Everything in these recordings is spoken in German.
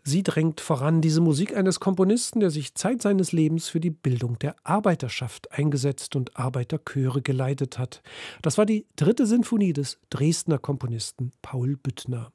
Sie drängt voran diese Musik eines Komponisten, der sich Zeit seines Lebens für die Bildung der Arbeiterschaft eingesetzt und Arbeiterchöre geleitet hat. Das war die dritte Sinfonie des Dresdner Komponisten Paul Büttner,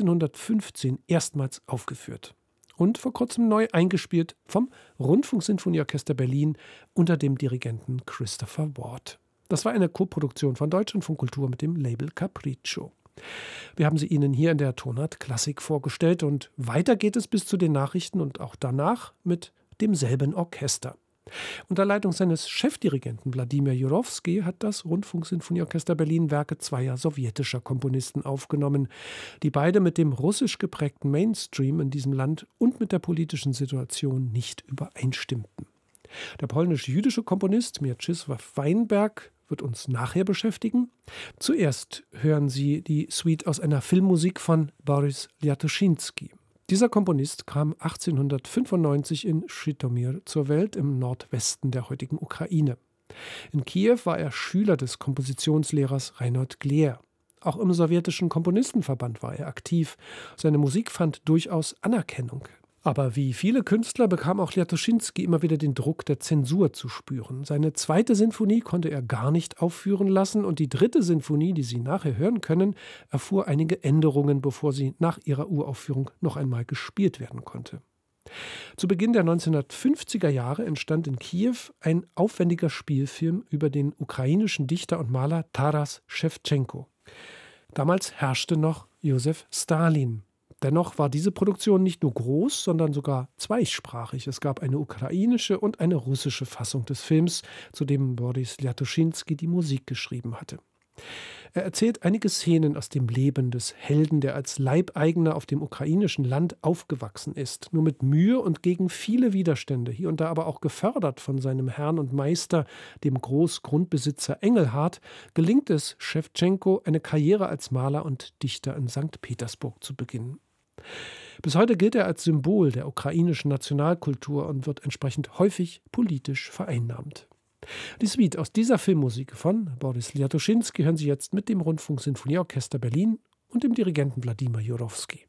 1915 erstmals aufgeführt. Und vor kurzem neu eingespielt vom Rundfunksinfonieorchester Berlin unter dem Dirigenten Christopher Ward. Das war eine Koproduktion von Deutschlandfunk Kultur mit dem Label Capriccio. Wir haben sie Ihnen hier in der Tonart Klassik vorgestellt und weiter geht es bis zu den Nachrichten und auch danach mit demselben Orchester. Unter Leitung seines Chefdirigenten Wladimir Jurowski hat das Rundfunksinfonieorchester Berlin Werke zweier sowjetischer Komponisten aufgenommen, die beide mit dem russisch geprägten Mainstream in diesem Land und mit der politischen Situation nicht übereinstimmten. Der polnisch-jüdische Komponist Mieczysław Weinberg wird uns nachher beschäftigen. Zuerst hören Sie die Suite aus einer Filmmusik von Boris Liatuschinski. Dieser Komponist kam 1895 in Schitomir zur Welt im Nordwesten der heutigen Ukraine. In Kiew war er Schüler des Kompositionslehrers Reinhold Gleer. Auch im sowjetischen Komponistenverband war er aktiv. Seine Musik fand durchaus Anerkennung. Aber wie viele Künstler bekam auch Liatuschinski immer wieder den Druck der Zensur zu spüren. Seine zweite Sinfonie konnte er gar nicht aufführen lassen und die dritte Sinfonie, die Sie nachher hören können, erfuhr einige Änderungen, bevor sie nach ihrer Uraufführung noch einmal gespielt werden konnte. Zu Beginn der 1950er Jahre entstand in Kiew ein aufwendiger Spielfilm über den ukrainischen Dichter und Maler Taras Schewtschenko. Damals herrschte noch Josef Stalin. Dennoch war diese Produktion nicht nur groß, sondern sogar zweisprachig. Es gab eine ukrainische und eine russische Fassung des Films, zu dem Boris Liatuschinski die Musik geschrieben hatte. Er erzählt einige Szenen aus dem Leben des Helden, der als Leibeigener auf dem ukrainischen Land aufgewachsen ist. Nur mit Mühe und gegen viele Widerstände, hier und da aber auch gefördert von seinem Herrn und Meister, dem Großgrundbesitzer Engelhard, gelingt es Schewtschenko, eine Karriere als Maler und Dichter in St. Petersburg zu beginnen. Bis heute gilt er als Symbol der ukrainischen Nationalkultur und wird entsprechend häufig politisch vereinnahmt. Die Suite aus dieser Filmmusik von Boris Liatuschinski hören Sie jetzt mit dem Rundfunksinfonieorchester Berlin und dem Dirigenten Wladimir Jurowski.